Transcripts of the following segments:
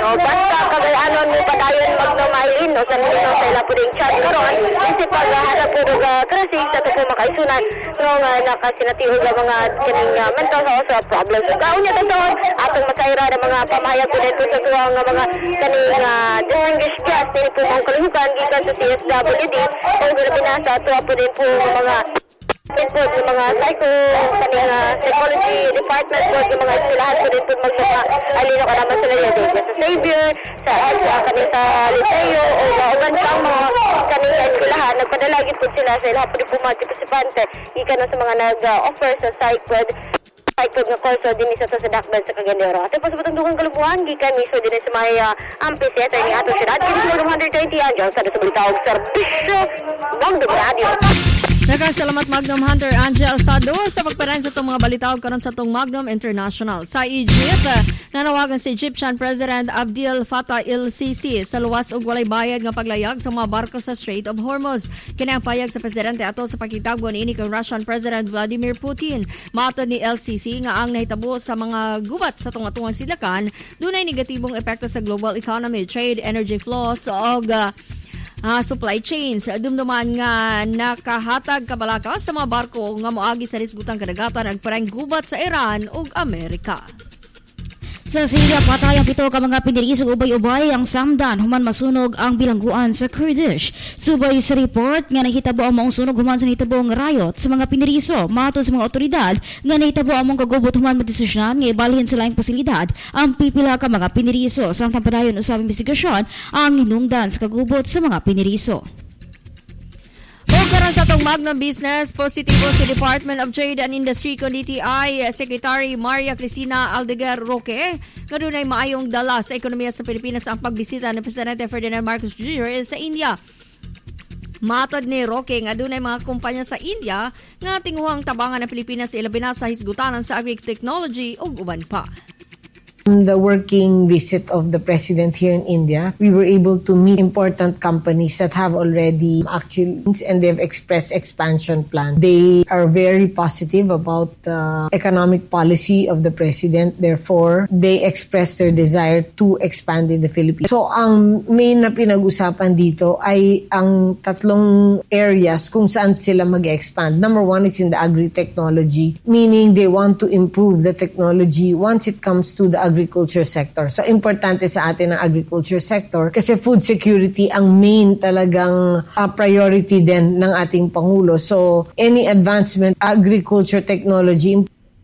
basta kagayanon mo padayon magnumailin no sa nito sa ila puding chat karon kasi paghahanap po kasi sa to makaisunan no nga nakasinatiho sa mga kining mental health problems kaon niya to atong masayra ng mga pamahayag po dito sa tuwang mga kaning distinguished guest din po ang kaluhukan gikan sa CSWD o binasa to po din po mga po yung mga psychology department po yung mga eskwelahan po din po alino ka naman sila yun sa Xavier sa kanil sa Liceo o ugan pang mga kanil sa eskwelahan nagpadalagin po sila sa ilaha po din po mga participante ika na sa mga nag-offer sa psychod nga kurso din isa sa dakdan sa Cagayan. At po sa patungtungan kalubuhan gikan miso din sa may amphitheater ni ato siyudad kini sa 130 anjang sa balitaw serbisyo Magnum Radio. Nagkasalamat Magnum Hunter Angel Sado sa pagparayan sa itong mga balitaw karon sa itong Magnum International. Sa Egypt, nanawagan si Egyptian President Abdel Fattah el-Sisi sa luwas og walay bayad nga paglayag sa mga barko sa Strait of Hormuz. Kini ang payag sa presidente ato sa pakitagwan ini kang Russian President Vladimir Putin. Mato ni el-Sisi nga ang nahitabo sa mga gubat sa tunga-tungang silakan dunay negatibong epekto sa global economy, trade, energy flows og supply chains. Dumduman nga nakahatag kabalaka sa mga barko nga moagi sa risgutang kadagatan ang parang gubat sa Iran ug Amerika. Sa Syria, patay ang 7 ka mga pinirisog ubay-ubay ang samdan human masunog ang bilangguan sa Kurdish. Subay sa report nga nahitabo ang maong sunog human sa nahitabong riot sa mga piniriso. Matod sa mga otoridad nga nahitabo ang mong kagubot human madesisyonan nga ibalhin sa laing pasilidad ang pipila ka mga piniriso. Samtang padayon usab investigasyon ang hinungdan sa kagubot sa mga piniriso. O karon sa itong Magnum Business, positibo si Department of Trade and Industry con DTI Secretary Maria Cristina Aldeguer Roque nga dunay maayong dala sa ekonomiya sa Pilipinas ang pagbisita ni Presidente Ferdinand Marcos Jr. sa India. Matod ni Roque nga dunay mga kumpanya sa India nga tinguhang tabangan ng Pilipinas ilabi na sa hisgutanan sa agri-technology ug uban pa. The working visit of the president here in India, we were able to meet important companies that have already actually and they've expressed expansion plans. They are very positive about the economic policy of the president. Therefore, they express their desire to expand in the Philippines. So, ang main na pinag-usapan dito ay ang tatlong areas kung saan sila mag-expand. Number one is in the agri-technology, meaning they want to improve the technology once it comes to the agriculture sector. So, importante sa atin ang agriculture sector kasi food security ang main talagang priority din ng ating Pangulo. So, any advancement, agriculture technology.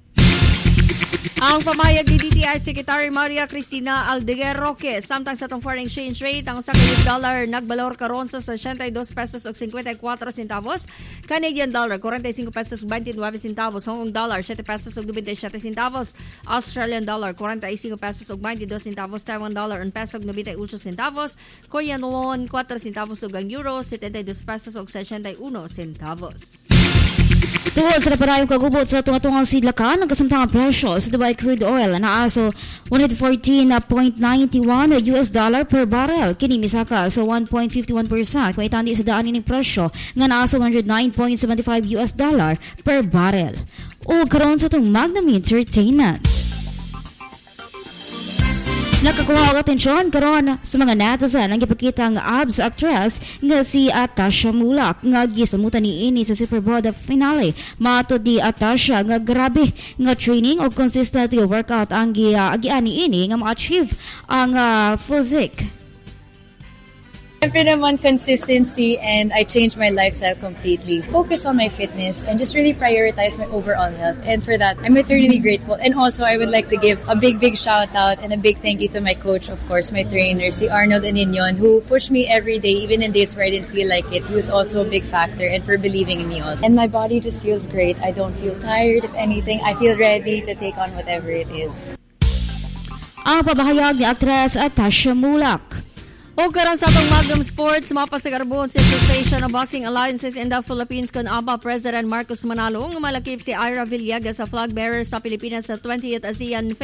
Ang pamayag ni DTI Secretary Maria Cristina Aldeguer Roque samtang sa itong foreign exchange rate ang sa US dollar nagbalor karon sa 62 pesos ug 54 centavos, Canadian dollar 45 pesos ug 29 centavos, Hong Kong dollar 7 pesos ug 97 centavos, Australian dollar 45 pesos ug 22 centavos, Taiwan dollar 1 peso ug 98 centavos, Korean won 4 centavos ug ang euro 72 pesos ug 61 centavos. Tuwod sa naparayong kagubot sa tunga-tungang sidlakan, ang kasamtangang presyo sa Dubai crude oil na aso 114.91 US dollar per barrel. Kini misaka sa 1.51% kung itandi sa daan ining presyo nga naaso 109.75 US dollar per barrel. O karon sa itong Magnum Entertainment. Nakakuha ang atensyon karon sa mga netizen ang ipakitang abs actress nga si Atasha Mulak nga gisamutan niini sa Super Bowl finale. Matod ni Atasha nga grabe nga training o consistent workout ang giani ini nga ma-achieve ang physique. Siyempre naman consistency, and I changed my lifestyle completely. Focus on my fitness and just really prioritize my overall health. And for that, I'm eternally grateful. And also, I would like to give a big shout out and a big thank you to my coach, of course, my trainer, si Arnold Aninion, who pushed me every day, even in days where I didn't feel like it. He was also a big factor and for believing in me also. And my body just feels great. I don't feel tired. If anything, I feel ready to take on whatever it is. Ang pabahayag ni actress Atasha Mulak. O karon sa atong Magnum Sports, mapasagarbon sa Association of Boxing Alliances in the Philippines kon ABA President Marcos Manalo nga malakip si Ira Villegas sa flag bearer sa Pilipinas sa 20th ASEAN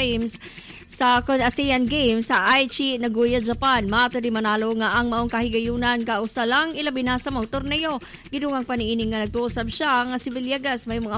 Games sa Aichi, Nagoya, Japan. Mato di Manalo nga ang maong kahigayunan kausa lang ilabi na sa mga torneo. Gidungang paniining nga nagtuusab siya nga si Villegas may mga